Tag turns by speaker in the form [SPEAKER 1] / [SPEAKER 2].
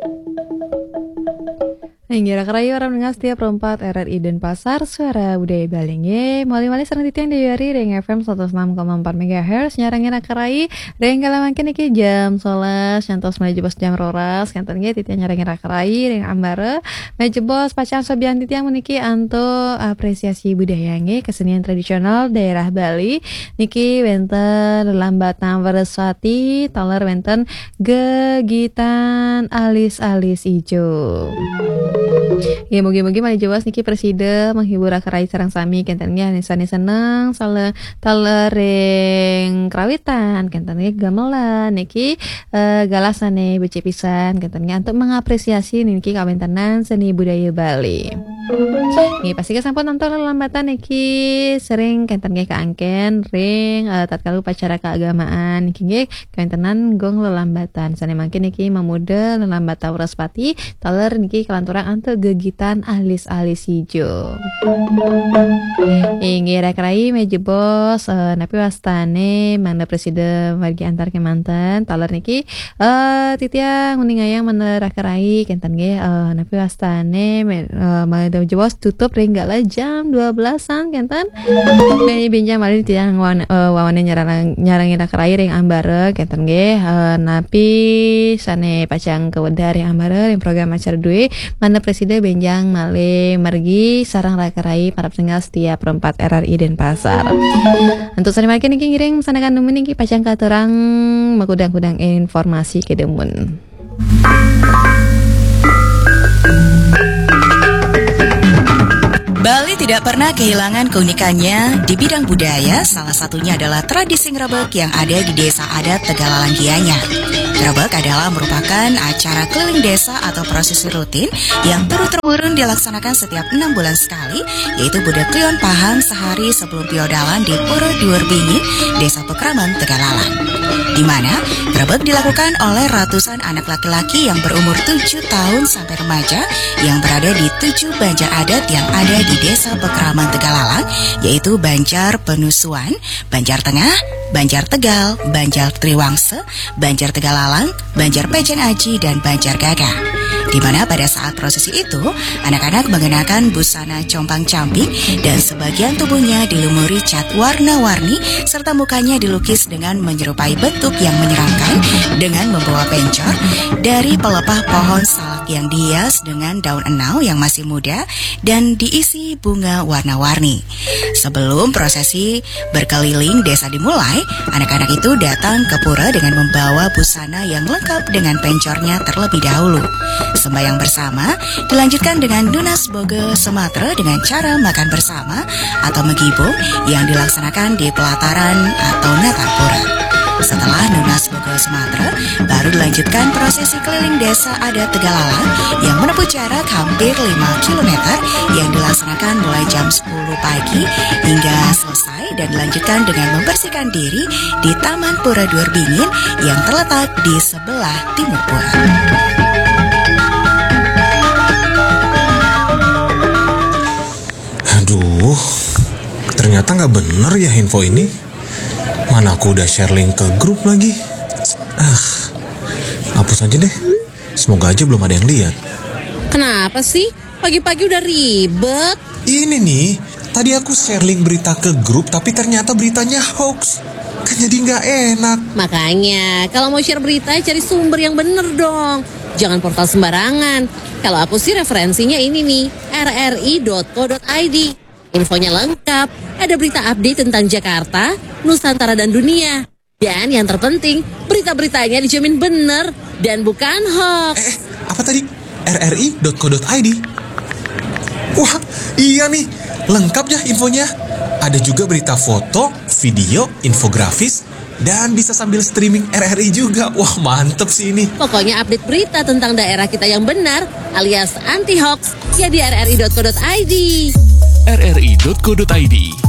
[SPEAKER 1] Hingga kerayu orang mendengar setiap perempat RRI dan Pasar Suara Budaya Balingye Mali-mali sareng titian dari Ring FM 106,4 MHz nyarangin akarai Ring kalamangkin iki jam 11 nyantos menuju bos jam roras kanten ge titian nyarangin akarai Ring ambare menuju bos pacan sobian titian meniki anto apresiasi budaya nge kesenian tradisional daerah Bali niki wenten lambatan Wareswati taler wenten gegitan alis-alis ijo. Ya mugi-mugi mali jewas niki presiden menghibur akarai sareng sami kentennya nisani seneng sale talereng krawitan kentennya gamelan niki galasane beci pisan kentennya untuk mengapresiasi niki kawentenan seni budaya Bali. Nggih pasti kesampun nonton lambatan niki sering kentennya keangken ring tatkala upacara keagamaan niki nggih kawentenan gong lelambatan sane mangke niki memuda lelambatan Wareswati taler niki kelanturan antu gegitan alis-alis hijau. Inggih rekrai meje bos napi wastane mangda presiden margi antar kemanten taler niki titiang nguningayang mangda rekrai kenten ge napi wastane mangda bos tutup ringgala jam 12-an kenten me binjang mari titiang wawane nyarangin rekrai ring ambare kenten ge napi sane pacang kewedar ring ambare ring program acara duwe mangda presiden benjang male mergi sarang rakarai para pendengar setiap perempat RRI Denpasar. Untuk sani makin niki ngiring sanakan demen niki pacang katerang makudang-kudang informasi ke demun.
[SPEAKER 2] Bali tidak pernah kehilangan keunikannya di bidang budaya, salah satunya adalah tradisi ngrebek yang ada di desa adat Tegalalang Gianyar. Ngrebek adalah merupakan acara keliling desa atau prosesi rutin yang turun-temurun dilaksanakan setiap 6 bulan sekali, yaitu Budek Klion Pahang sehari sebelum piodalan di Pura Dhuwur Bingin, Desa Pekraman, Tegalalang. Di mana ngrebek dilakukan oleh ratusan anak laki-laki yang berumur 7 tahun sampai remaja yang berada di 7 banjar adat yang ada di Desa Pekraman Tegalalang, yaitu Banjar Penusuan, Banjar Tengah, Banjar Tegal, Banjar Triwangse, Banjar Tegalalang, Banjar Pejen Aji, dan Banjar Gagah. Di mana pada saat prosesi itu, anak-anak mengenakan busana compang-camping dan sebagian tubuhnya dilumuri cat warna-warni serta mukanya dilukis dengan menyerupai bentuk yang menyeramkan dengan membawa pencor dari pelepah pohon salak yang dihias dengan daun enau yang masih muda dan diisi bunga warna-warni. Sebelum prosesi berkeliling desa dimulai, anak-anak itu datang ke pura dengan membawa busana yang lengkap dengan pencornya terlebih dahulu. Sembahyang bersama dilanjutkan dengan Nunas Boge Sematra dengan cara makan bersama atau megibung yang dilaksanakan di pelataran atau natar pura. Setelah Nunas Boge Sematra, baru dilanjutkan prosesi keliling desa adat Tegalalang yang menempuh jarak hampir 5 km yang dilaksanakan mulai jam 10 pagi hingga selesai dan dilanjutkan dengan membersihkan diri di Taman Pura Dhuwur Bingin yang terletak di sebelah timur pura.
[SPEAKER 3] Aduh, ternyata nggak bener ya info ini. Mana aku udah share link ke grup lagi. Hapus aja deh. Semoga aja belum ada yang lihat.
[SPEAKER 4] Kenapa sih? Pagi-pagi udah ribet.
[SPEAKER 3] Ini nih, tadi aku share link berita ke grup tapi ternyata beritanya hoax. Kan jadi nggak enak.
[SPEAKER 4] Makanya, kalau mau share berita cari sumber yang bener dong. Jangan portal sembarangan. Kalau aku sih referensinya ini nih, rri.co.id. Infonya lengkap, ada berita update tentang Jakarta, Nusantara dan dunia. Dan yang terpenting, berita-beritanya dijamin bener dan bukan hoax.
[SPEAKER 3] Apa tadi? rri.co.id. Wah, iya nih, lengkap ya infonya. Ada juga berita foto, video, infografis, dan bisa sambil streaming RRI juga. Wah, mantep sih ini.
[SPEAKER 4] Pokoknya update berita tentang daerah kita yang benar alias anti hoax ya di rri.co.id.
[SPEAKER 5] rri.co.id